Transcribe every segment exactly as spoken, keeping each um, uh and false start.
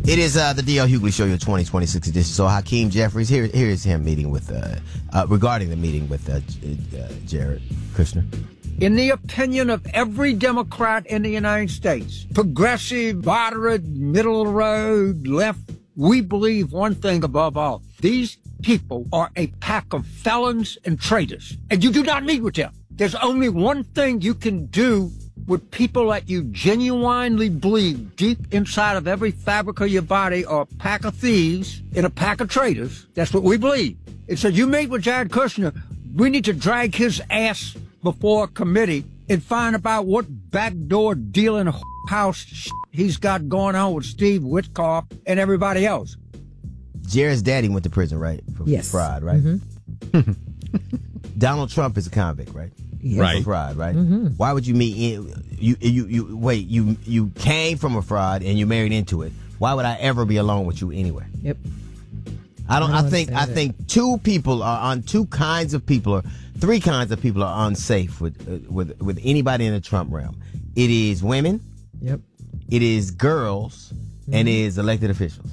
It is uh, the D L Hughley Show, your twenty twenty-six edition. So Hakeem Jeffries, here, here is him meeting with, uh, uh, regarding the meeting with uh, uh, Jared Kushner. In the opinion of every Democrat in the United States, progressive, moderate, middle of the road, left, we believe one thing above all. These people are a pack of felons and traitors, and you do not meet with them. There's only one thing you can do with people that you genuinely believe deep inside of every fabric of your body are a pack of thieves and a pack of traitors. That's what we believe. It said, you meet with Jared Kushner, we need to drag his ass before a committee and find about what backdoor dealing house shit he's got going on with Steve Witkoff and everybody else. Jared's daddy went to prison, right? For yes. fraud, right? Mm-hmm. Donald Trump is a convict, right? Yes. Right. For fraud, right? Mm-hmm. Why would you meet in, you you you wait, you you came from a fraud and you married into it. Why would I ever be alone with you anyway? Yep. I don't I, I don't think I understand think two people are on two kinds of people or three kinds of people are unsafe with uh, with with anybody in the Trump realm. It is women, Yep. it is girls, Mm-hmm. and it is elected officials.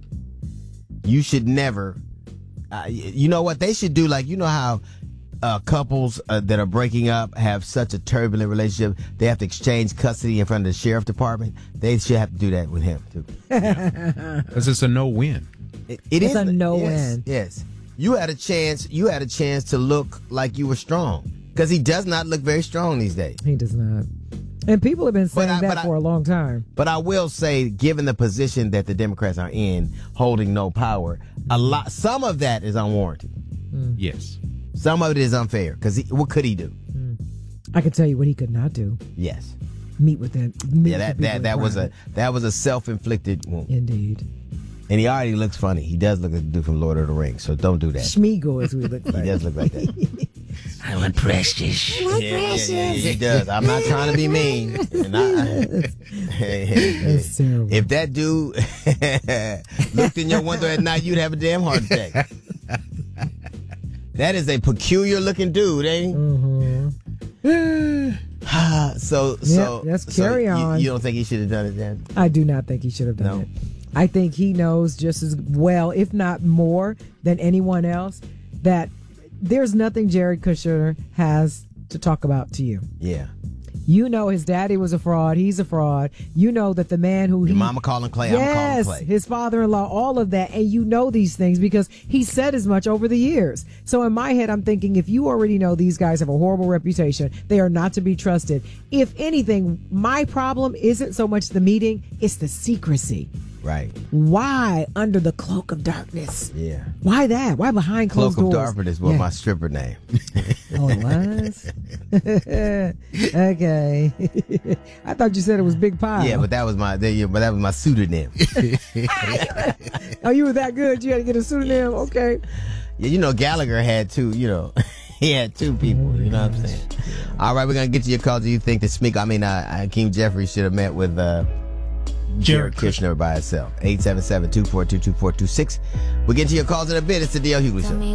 You should never uh, you know what they should do, like you know how Uh, couples uh, that are breaking up have such a turbulent relationship, they have to exchange custody in front of the sheriff department. They should have to do that with him too. Because it's a no-win. It, it It's is a no yes, win. Yes, you had a chance. You had a chance to look like you were strong because he does not look very strong these days. He does not. And people have been saying But I- that but I- for a long time. But I will say, given the position that the Democrats are in, holding no power, a lot, some of that is unwarranted. Yes. Some of it is unfair because what could he do? I can tell you what he could not do. Yes. Meet with them. Meet Yeah, that with that people that in was a private. that was a self-inflicted wound. Indeed. And he already looks funny. He does look like the dude from Lord of the Rings, so don't do that. Schmeagle is who he looks He like. does look like that. I want precious. Yeah, yeah, yeah, he does. I'm not trying to be mean. And I, That's terrible. if that dude looked in your window at night, you'd have a damn heart attack. That is a peculiar looking dude, ain't he? Mm-hmm. so, so, Yep, let's so carry you, on. you don't think he should have done it then? I do not think he should have done No. it. I think he knows just as well, if not more, than anyone else that there's nothing Jared Kushner has to talk about to you. Yeah. You know his daddy was a fraud. He's a fraud. You know that the man who Your he... mama calling Clay, yes, I'm calling Clay. his father-in-law, all of that. And you know these things because he said as much over the years. So in my head, I'm thinking, if you already know these guys have a horrible reputation, they are not to be trusted. If anything, my problem isn't so much the meeting, it's the secrecy. Right. Why under the cloak of darkness? Yeah. Why that? Why behind Cloak closed of doors? Darkness is what Yeah. my stripper name. Oh, it was? Okay. I thought you said it was Big Pie. Yeah, but that was my yeah, but that was my pseudonym. Oh, you were that good? You had to get a pseudonym? Okay. Yeah, you know Gallagher had two, you know. He had two people, you know what I'm saying? All right, we're going to get to your call. Do you think that Smeek, I mean, uh, Hakeem Jeffries should have met with uh, Jared Kushner by himself? eight seven seven, two four two, two four two six. We'll get to your calls in a bit. It's the D L Hughley Show.